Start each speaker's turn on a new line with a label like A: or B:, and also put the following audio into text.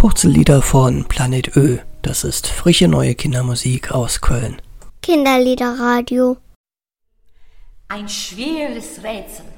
A: Wurzellieder von Planet Ö. Das ist frische neue Kindermusik aus Köln.
B: Kinderliederradio.
C: Ein schweres Rätsel.